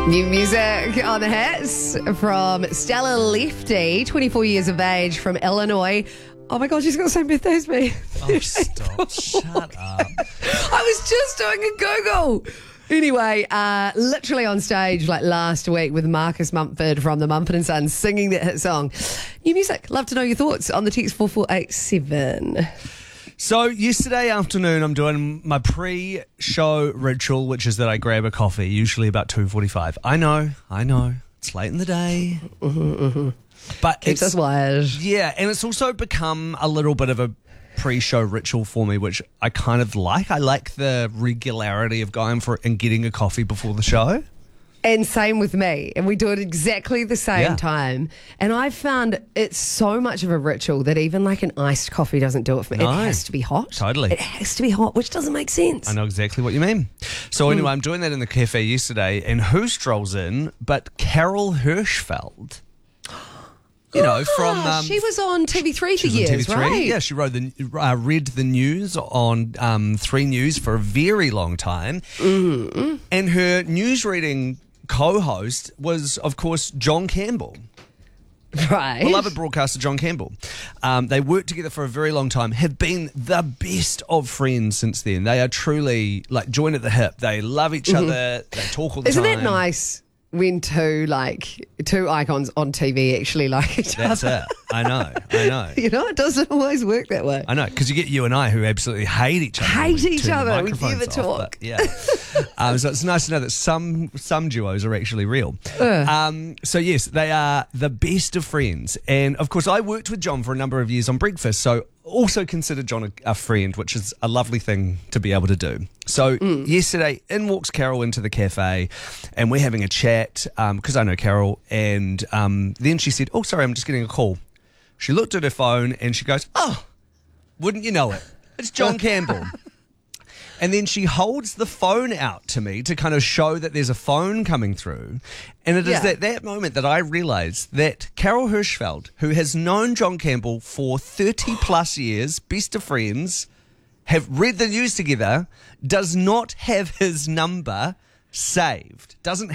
New music on the hits from Stella Lefty, 24 years of age, from Illinois. Oh my God, she's got the same birthday as me. Oh, stop. Shut up. I was just doing a Google. Anyway, literally on stage like last week with Marcus Mumford from the Mumford & Sons singing that hit song. New music. Love to know your thoughts on the text 4487. So yesterday afternoon, I'm doing my pre-show ritual, which is that I grab a coffee, usually about 2:45. I know. It's late in the day. But Keeps us wired. Yeah, and it's also become a little bit of a pre-show ritual for me, which I kind of like. I like the regularity of going for it and getting a coffee before the show. And same with me. And we do it exactly the same time. And I've found it's so much of a ritual that even like an iced coffee doesn't do it for me. No. It has to be hot. Totally. It has to be hot, which doesn't make sense. I know exactly what you mean. So anyway, I'm doing that in the cafe yesterday, and who strolls in but Carol Hirschfeld? You know, from... she was on TV3 for She was on years, TV3. right? Yeah, she read the news on 3 News for a very long time. Mm-hmm. And her news reading co-host was, of course, John Campbell. Right. Beloved broadcaster John Campbell. They worked together for a very long time, have been the best of friends since then. They are truly like joined at the hip. They love each other. They talk all the Isn't time. that nice when two icons on TV actually like each That's other? it. I know. You know, it doesn't always work that way. I know, because you get you and I who absolutely hate each other. Hate when we each turn the other. We microphones never off, talk. but yeah. So it's nice to know that some duos are actually real. So yes, they are the best of friends. And of course, I worked with John for a number of years on Breakfast, so also consider John a friend, which is a lovely thing to be able to do. So yesterday, in walks Carol into the cafe, and we're having a chat, because I know Carol, and then she said, "Oh, sorry, I'm just getting a call." She looked at her phone and she goes, "Oh, wouldn't you know it? It's John Campbell." And then she holds the phone out to me to kind of show that there's a phone coming through. And it is at that moment that I realised that Carol Hirschfeld, who has known John Campbell for 30 plus years, best of friends, have read the news together, does not have his number saved. Doesn't